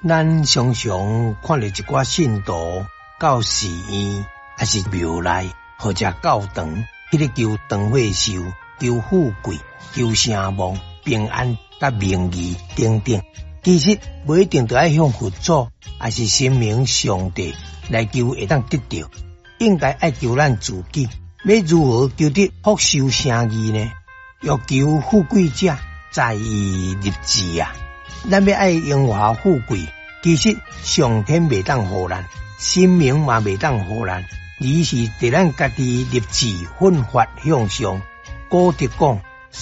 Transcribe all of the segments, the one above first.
咱常常看到一寡信徒到寺院还是庙内，或者教堂，迄个求长寿寿、求富贵、求声望、平安、甲名誉等等。其实不一定就要向佛祖还是神明上帝来求会当得到，应该爱求咱自己。要如何求得福寿声誉呢？欲求富贵者，在于立志啊！咱要爱荣华富贵，其实上天未当予咱，神明嘛未当予咱，而是伫咱家己立志奋发向上。古德讲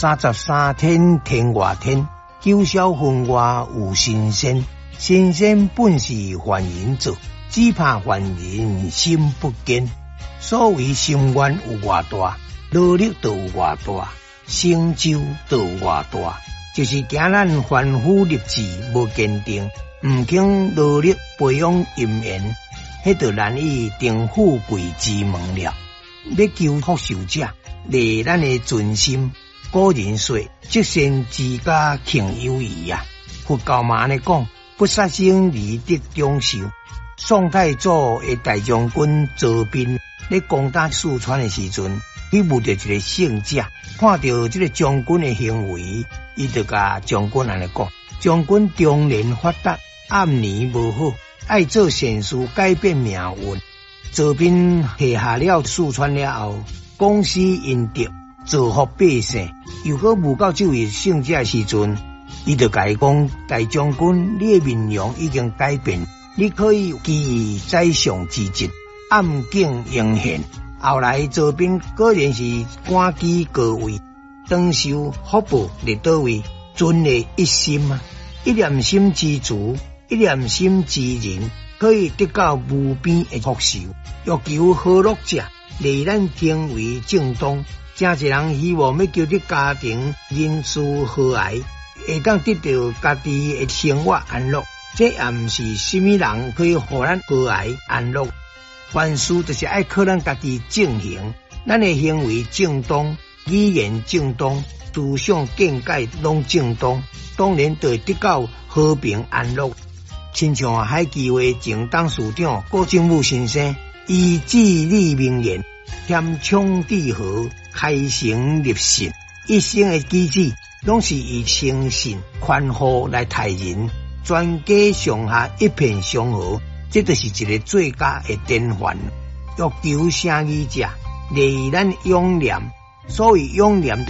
：33天天外天，9霄分外有神仙。神仙本是凡人做，只怕凡人心不坚。所谓心愿有偌大，努力就有偌大，成就就有偌大。就是惊咱凡夫立志无坚定，毋肯努力培养因缘，迄就难以定富贵之门了。要求福寿者，立咱的尊心。古人说：“积善之家庆有余啊。”佛教嘛呢讲：“不杀生而得长寿。”宋太祖的大将军赵彬咧攻打四川的时阵，去遇到一个圣者，看到这个将军的行为，伊就甲将军安尼讲：“将军中年发达，暗年无好，爱做善事改变命运。”赵彬下下了四川了后，广施恩德，造福百姓。又搁遇到这位圣者时阵，伊就甲伊讲：“大将军，你的面容已经改变，你可以基于宰相之职，暗警应现。”后来赵彬果然是官居高位，当受福报伫倒位，尊的一心啊！一念心之足，一念心之人，可以得到无边的福寿。欲求和乐者，离咱行为正当。真侪人希望要求得家庭人事和谐，会当得到家己的生活安乐。这也毋是什么人可以互咱和谐安乐。凡事就是爱靠咱家己正行，咱的行为正当，语言正当，思想见解拢正当，当然就会得到和平安乐。亲像海基会前董事长郭正武先生，伊至理名言，添枪致和，开诚立信，一生的举止拢是以诚信宽厚来待人，全家上下一片祥和。这就是一个最佳的典范。欲求声誉者，立咱永念，所谓永念